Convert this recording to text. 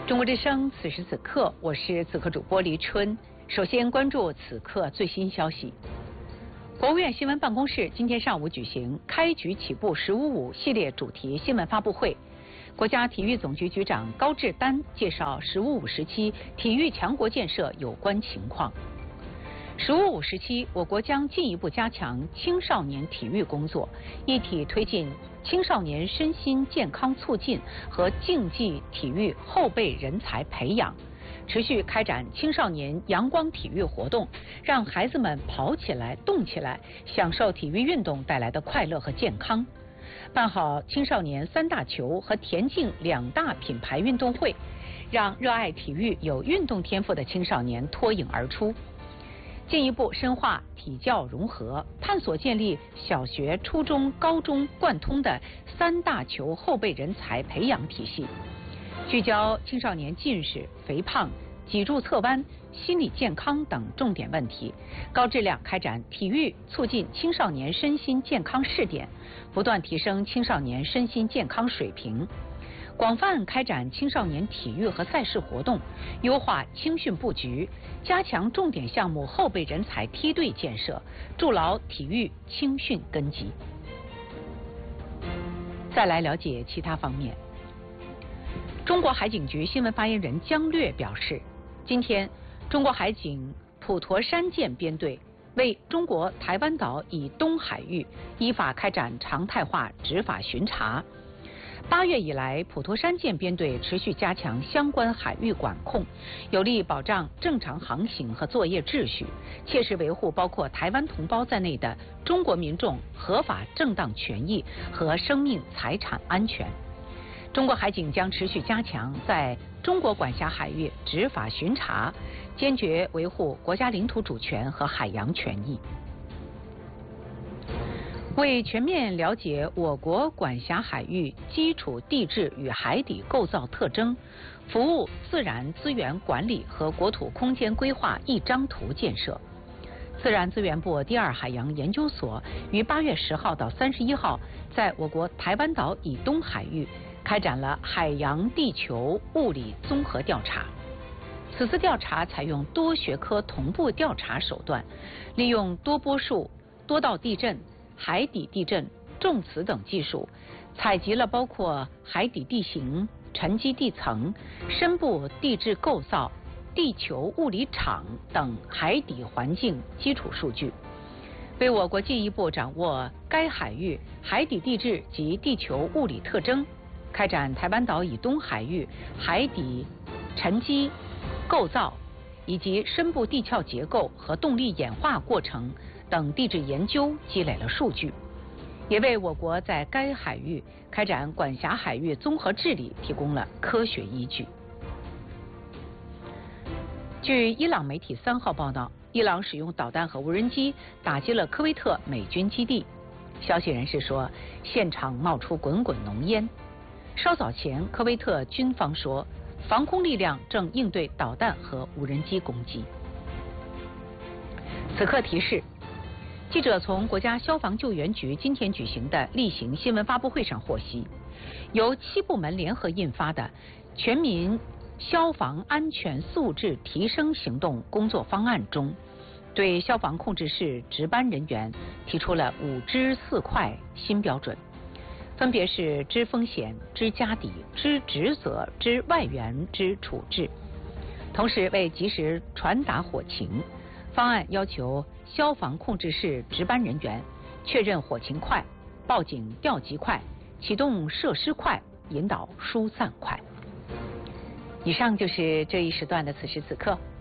中国之声，此时此刻，我是此刻主播黎春。首先关注此刻最新消息。国务院新闻办公室今天上午举行开局起步“15.5”系列主题新闻发布会。国家体育总局局长高志丹介绍“15.5”时期体育强国建设有关情况。“15.5”时期，我国将进一步加强青少年体育工作，一体推进青少年身心健康促进和竞技体育后备人才培养，持续开展青少年阳光体育活动，让孩子们跑起来、动起来，享受体育运动带来的快乐和健康。办好青少年3大球和田径2大品牌运动会，让热爱体育、有运动天赋的青少年脱颖而出。进一步深化体教融合，探索建立小学、初中、高中贯通的3大球后备人才培养体系，聚焦青少年近视、肥胖、脊柱侧弯、心理健康等重点问题，高质量开展体育促进青少年身心健康试点，不断提升青少年身心健康水平。广泛开展青少年体育和赛事活动，优化青训布局，加强重点项目后备人才梯队建设，筑牢体育青训根基。再来了解其他方面。中国海警局新闻发言人姜略表示，今天中国海警普陀山舰编队为中国台湾岛以东海域依法开展常态化执法巡查。8月以来，普陀山舰编队持续加强相关海域管控，有力保障正常航行和作业秩序，切实维护包括台湾同胞在内的中国民众合法正当权益和生命财产安全。中国海警将持续加强在中国管辖海域执法巡查，坚决维护国家领土主权和海洋权益。为全面了解我国管辖海域基础地质与海底构造特征，服务自然资源管理和国土空间规划一张图建设，自然资源部第2海洋研究所于8月10号到31号在我国台湾岛以东海域开展了海洋地球物理综合调查。此次调查采用多学科同步调查手段，利用多波束、多道地震、海底地震、重磁等技术，采集了包括海底地形、沉积地层、深部地质构造、地球物理场等海底环境基础数据，为我国进一步掌握该海域海底地质及地球物理特征，开展台湾岛以东海域海底沉积构造以及深部地壳结构和动力演化过程等地质研究积累了数据，也为我国在该海域开展管辖海域综合治理提供了科学依据。据伊朗媒体3号报道，伊朗使用导弹和无人机打击了科威特美军基地。消息人士说，现场冒出滚滚浓烟。稍早前，科威特军方说，防空力量正应对导弹和无人机攻击。此刻提示，记者从国家消防救援局今天举行的例行新闻发布会上获悉，由7部门联合印发的《全民消防安全素质提升行动工作方案》中，对消防控制室值班人员提出了5知4快新标准，分别是知风险、知家底、知职责、知外援、知处置。同时，为及时传达火情，方案要求消防控制室值班人员确认火情快、报警调集快、启动设施快、引导疏散快。以上就是这一时段的此时此刻。